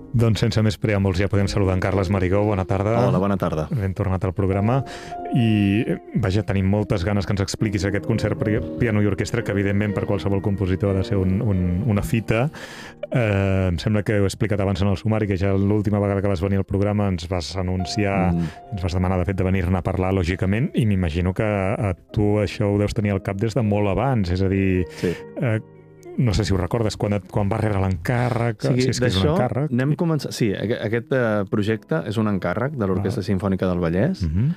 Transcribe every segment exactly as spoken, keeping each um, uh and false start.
Doncs sense més preàmbuls ja podem saludar en Carles Marigó. Bona tarda. Hola, bona tarda. Ben tornat al programa. I, vaja, tenim moltes ganes que ens expliquis aquest concert per piano i orquestra, que evidentment per qualsevol compositor ha de ser un, un, una fita. Eh, em sembla que ho he explicat abans en el sumari, que ja l'última vegada que vas venir al programa ens vas anunciar, mm. ens vas demanar de fet de venir-ne a parlar, lògicament, i m'imagino que a tu això ho deus tenir al cap des de molt abans, és a dir... Sí. Eh, no sé si ho recordes, quan, et, quan va rebre l'encàrrec, sí, si és que és un encàrrec. Anem començar... Sí, aquest uh, projecte és un encàrrec de l'Orquestra ah. Simfònica del Vallès uh-huh.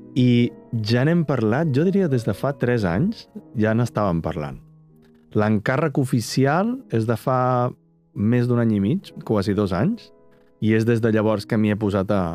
i ja n'hem parlat, jo diria des de fa tres anys, ja n'estàvem parlant. L'encàrrec oficial és de fa més d'un any i mig, quasi dos anys, i és des de llavors que m'hi he posat a,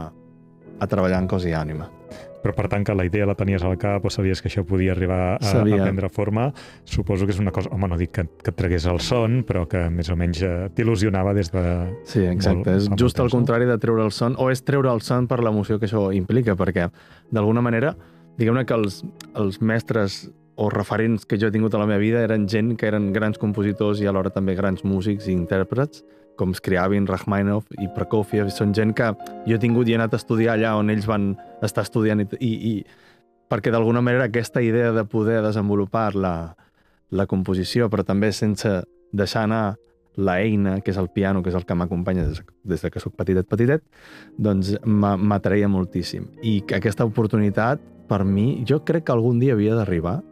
a treballar en cos i ànima. Però per tant que la idea la tenies al cap o sabies que això podia arribar a, a prendre forma, suposo que és una cosa, home, no dic que, que et tragués el son, però que més o menys t'il·lusionava des de... Sí, exacte, molt, és just temps, al contrari de treure el son, o és treure el son per l'emoció que això implica, perquè d'alguna manera, diguem-ne que els, els mestres o referents que jo he tingut a la meva vida eren gent que eren grans compositors i alhora també grans músics i intèrprets, com Scriabin, Rachmaninoff i Prokofiev, són gent que jo he tingut i he anat a estudiar allà on ells van estar estudiant, i, i, i perquè d'alguna manera aquesta idea de poder desenvolupar la, la composició, però també sense deixar anar la eina, que és el piano, que és el que m'acompanya des, des de que soc petitet, petitet, doncs m'atreia moltíssim. I aquesta oportunitat, per mi, jo crec que algun dia havia d'arribar,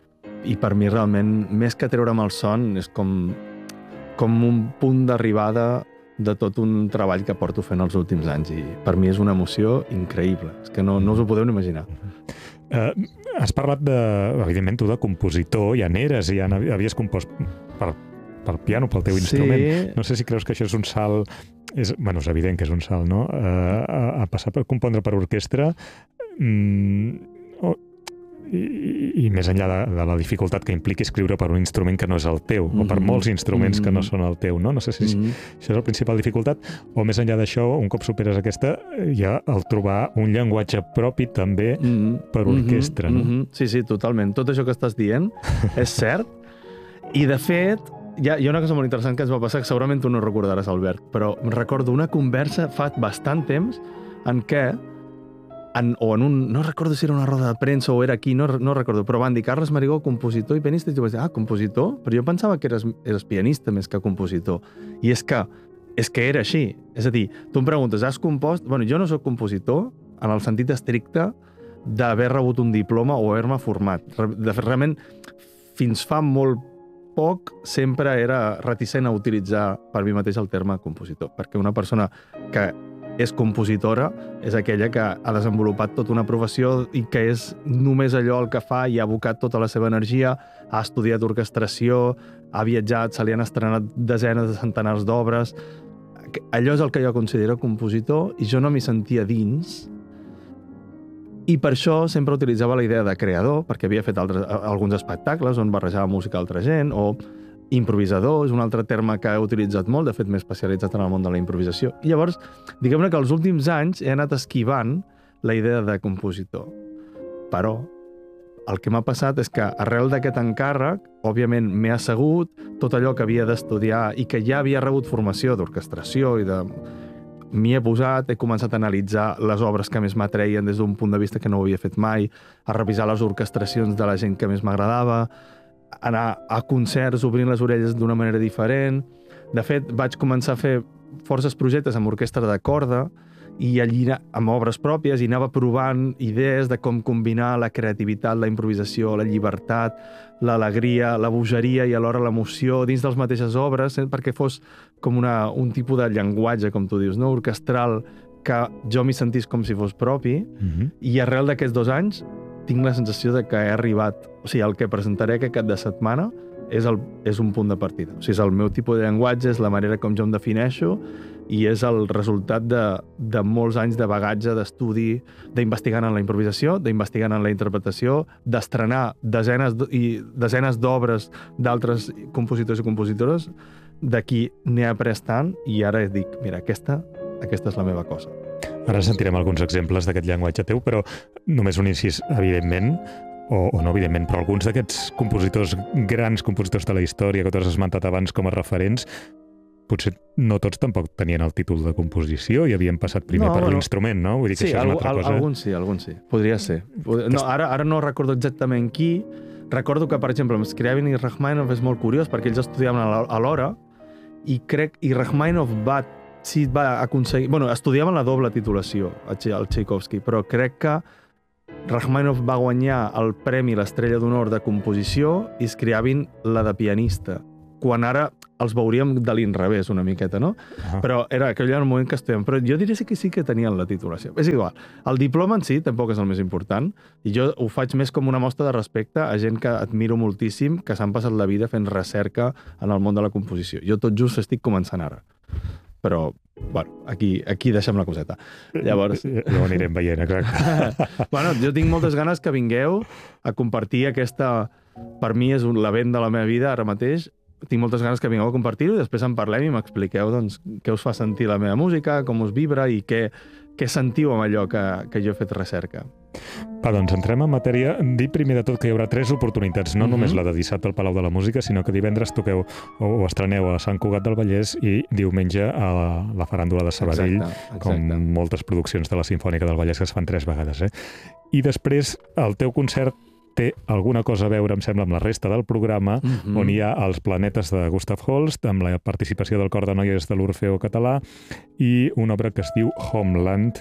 i per mi realment, més que treure'm el son, és com... com un punt d'arribada de tot un treball que porto fent els últims anys, i per mi és una emoció increïble. És que no, no us ho podeu ni imaginar. Uh, has parlat, de, evidentment, tu de compositor, ja n'eres, ja havies compost per, per piano, pel teu sí. instrument. No sé si creus que això és un salt... És, bueno, és evident que és un salt, no? Uh, a, a passar per compondre per orquestra... Mm, oh, I, i més enllà de, de la dificultat que impliqui escriure per un instrument que no és el teu, mm-hmm. o per molts instruments mm-hmm. que no són el teu, no? No sé si mm-hmm. això és la principal dificultat, o més enllà d'això, un cop superes aquesta, hi ha el trobar un llenguatge propi també mm-hmm. per orquestra, mm-hmm. no? Mm-hmm. Sí, sí, totalment. Tot això que estàs dient és cert, i de fet, hi ha, hi ha una cosa molt interessant que ens va passar, que segurament tu no recordaràs, Albert, però recordo una conversa fa bastant temps en què En, o en un, no recordo si era una roda de premsa o era aquí, no, no recordo, però van dir Carles Marigó, compositor i pianista, i jo vaig dir, ah, compositor? Però jo pensava que eres, eres pianista més que compositor. I és que, és que era així. És a dir, tu em preguntes, has compost? Bueno, jo no soc compositor en el sentit estricte d'haver rebut un diploma o haver-me format. De fet, realment, fins fa molt poc sempre era reticent a utilitzar per mi mateix el terme compositor, perquè una persona que és compositora, és aquella que ha desenvolupat tota una professió i que és només allò el que fa i ha abocat tota la seva energia, ha estudiat orquestració, ha viatjat, se li han estrenat desenes de centenars d'obres. Allò és el que jo considero compositor i jo no m'hi sentia dins. I per això sempre utilitzava la idea de creador, perquè havia fet altres, alguns espectacles on barrejava música d'altra gent, o improvisador, és un altre terme que he utilitzat molt, de fet m'he especialitzat en el món de la improvisació. I llavors, diguem-ne que els últims anys he anat esquivant la idea de compositor. Però el que m'ha passat és que arrel d'aquest encàrrec, òbviament m'he assegut tot allò que havia d'estudiar i que ja havia rebut formació d'orquestració i de... M'hi he posat, he començat a analitzar les obres que més m'atreien des d'un punt de vista que no ho havia fet mai, a revisar les orquestracions de la gent que més m'agradava, anar a concerts obrint les orelles d'una manera diferent. De fet, vaig començar a fer forces projectes amb orquestra de corda i allí amb obres pròpies i anava provant idees de com combinar la creativitat, la improvisació, la llibertat, l'alegria, la bogeria i alhora l'emoció dins de les mateixes obres, eh, perquè fos com una, un tipus de llenguatge, com tu dius, no? Orquestral, que jo m'hi sentís com si fos propi. Mm-hmm. I arrel d'aquests dos anys tinc la sensació de que he arribat... O sigui, el que presentaré aquest cap de setmana és, el, és un punt de partida. O sigui, és el meu tipus de llenguatge, és la manera com jo em defineixo i és el resultat de, de molts anys de bagatge, d'estudi, d'investigant en la improvisació, d'investigant en la interpretació, d'estrenar desenes i desenes d'obres d'altres compositors i compositores de qui n'he après tant i ara dic, mira, aquesta, aquesta és la meva cosa. Ara sentirem alguns exemples d'aquest llenguatge teu, però només un incís, evidentment, o, o no evidentment, però alguns d'aquests compositors, grans compositors de la història que tu has esmentat abans com a referents, potser no tots tampoc tenien el títol de composició i havien passat primer No, per bueno. l'instrument, no? Vull dir que Sí, això és una algú, altra al, cosa. alguns sí, alguns sí. Podria ser. No, ara, ara no recordo exactament qui. Recordo que, per exemple, amb Scriabin i Rachmaninoff és molt curiós perquè ells estudiaven a l'ho- a l'hora i crec i Rachmaninoff va, sí, va aconseguir... Bueno, estudiaven la doble titulació al Tchaikovsky, però crec que Rachmaninoff va guanyar el premi l'Estrella d'Honor de composició i Scriabin la de pianista, quan ara els veuríem de l'inrevés una miqueta, no? Ah. Però era aquell era el moment que estudiem. Però jo diria que sí que tenien la titulació. És igual. El diploma en si tampoc és el més important i jo ho faig més com una mostra de respecte a gent que admiro moltíssim, que s'han passat la vida fent recerca en el món de la composició. Jo tot just estic començant ara. Però, bueno, aquí, aquí deixem la coseta. Llavors... Ja ho anirem veient, exacte. bueno, jo tinc moltes ganes que vingueu a compartir aquesta... Per mi és un- l'event de la meva vida ara mateix. Tinc moltes ganes que vingueu a compartir-ho i després en parlem i m'expliqueu doncs, què us fa sentir la meva música, com us vibra i què, què sentiu amb allò que, que jo he fet recerca. Va, doncs entrem en matèria. Dir primer de tot que hi haurà tres oportunitats, no Mhm. només la de dissabte al Palau de la Música, sinó que divendres toqueu o, o estreneu a Sant Cugat del Vallès i diumenge a la, la Faràndula de Sabadell, Exacte, com exacte. moltes produccions de la Simfònica del Vallès que es fan tres vegades. Eh? I després, el teu concert té alguna cosa a veure, em sembla, amb la resta del programa, Mhm. on hi ha els planetes de Gustav Holst, amb la participació del Cor de Noies de l'Orfeo Català i una obra que es diu Homeland,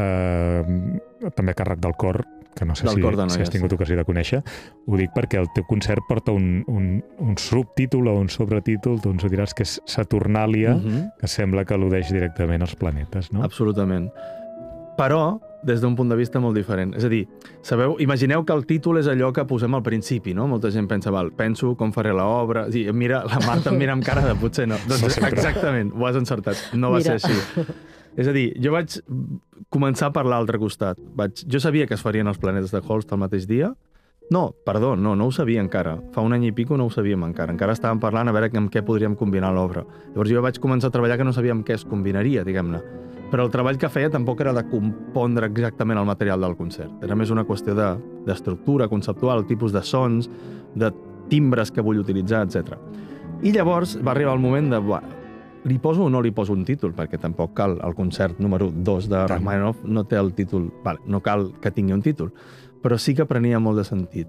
eh, també a càrrec del cor, que no sé Del si, Cor de si Noies, has tingut sí. ocasió de conèixer. Ho dic perquè el teu concert porta un, un, un subtítol o un sobretítol, tu ens ho diràs, que és Saturnàlia, Mhm. que sembla que al·ludeix directament als planetes, no? Absolutament. Però, des d'un punt de vista molt diferent. És a dir, sabeu, imagineu que el títol és allò que posem al principi, no? Molta gent pensa, val, penso com faré l'obra... Sí, mira, la Marta em mira amb cara de potser no. No Doncs sempre. exactament, ho has encertat. No va Mira. ser així. És a dir, jo vaig començar per l'altre costat. Vaig... Jo sabia que es farien els planetes de Holst el mateix dia. No, perdó, no, no ho sabia encara. Fa un any i pico no ho sabíem encara. Encara estàvem parlant a veure amb què podríem combinar l'obra. Llavors jo vaig començar a treballar que no sabíem què es combinaria, diguem-ne. Però el treball que feia tampoc era de compondre exactament el material del concert. Era més una qüestió de- d'estructura conceptual, tipus de sons, de timbres que vull utilitzar, etcètera. I llavors va arribar el moment de... Buah, li poso o no li poso un títol? Perquè tampoc cal el concert número dos de Rachmaninoff, no té el títol... Vale, no cal que tingui un títol, però sí que prenia molt de sentit.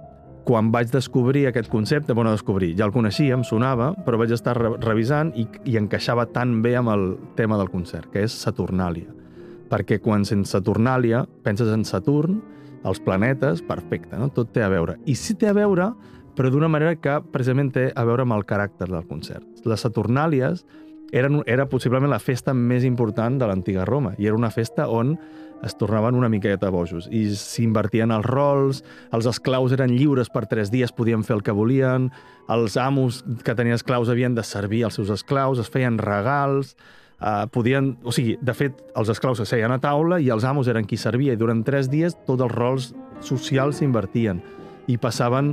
Quan vaig descobrir aquest concepte, bueno, descobrir, ja el coneixia, em sonava, però vaig estar re revisant i, i encaixava tan bé amb el tema del concert, que és Saturnàlia. Perquè quan sents Saturnàlia, penses en Saturn, els planetes, perfecte, no? Tot té a veure. I sí té a veure, però d'una manera que precisament té a veure amb el caràcter del concert. Les Saturnàlies eren, era possiblement la festa més important de l'antiga Roma, i era una festa on es tornaven una miqueta bojos i s'invertien els rols, els esclaus eren lliures per tres dies, podien fer el que volien, els amos que tenien esclaus havien de servir els seus esclaus, es feien regals, eh, podien... O sigui, de fet, els esclaus es seien a taula i els amos eren qui servia, i durant tres dies tots els rols socials s'invertien i passaven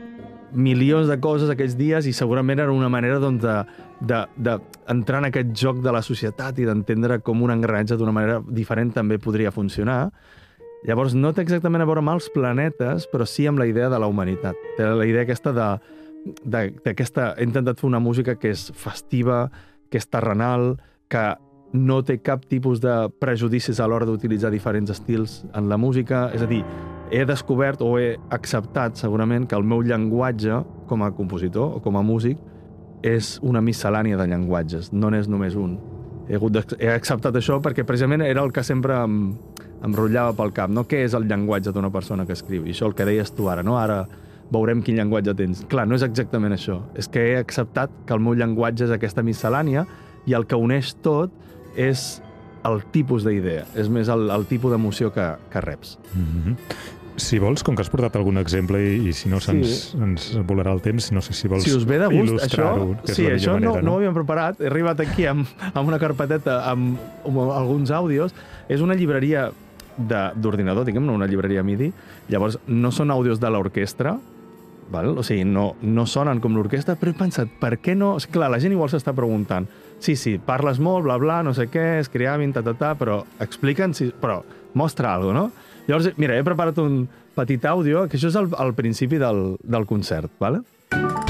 milions de coses aquells dies i segurament era una manera doncs, de, de, de entrar en aquest joc de la societat i d'entendre com un engranatge d'una manera diferent també podria funcionar. Llavors no té exactament a veure amb els planetes, però sí amb la idea de la humanitat. Té la idea aquesta de, de, d'aquesta... He intentat fer una música que és festiva, que és terrenal, que no té cap tipus de prejudicis a l'hora d'utilitzar diferents estils en la música. És a dir, he descobert o he acceptat segurament que el meu llenguatge com a compositor o com a músic és una miscel·lània de llenguatges, no n'és només un. He, hagut de, he acceptat això perquè precisament era el que sempre em, em rotllava pel cap, no? Què és el llenguatge d'una persona que escriu? I això el que deies tu ara, no? Ara veurem quin llenguatge tens. Clar, no és exactament això. És que he acceptat que el meu llenguatge és aquesta miscel·lània i el que uneix tot és el tipus d'idea, és més el, el tipus d'emoció que, que reps. Mm-hmm. Si vols, com que has portat algun exemple i, i si no se'ns Sí. ens volarà el temps, no sé si vols Si us ve de gust, això, il·lustrar-ho, que és sí, la millor això no, manera, no ho havíem preparat. He arribat aquí amb, amb una carpeteta amb, amb alguns àudios. És una llibreria de- d'ordinador, diguem-ne, una llibreria MIDI. Llavors, no són àudios de l'orquestra, val? O sigui, no, no sonen com l'orquestra, però he pensat, per què no... És clar, la gent igual s'està preguntant, sí, sí, parles molt, bla, bla, no sé què, Scriabin, ta, ta, ta, però explica'ns, si, però mostra alguna cosa, no? Llavors, mira, he preparat un petit àudio, que això és el, el principi del, del concert, ¿vale?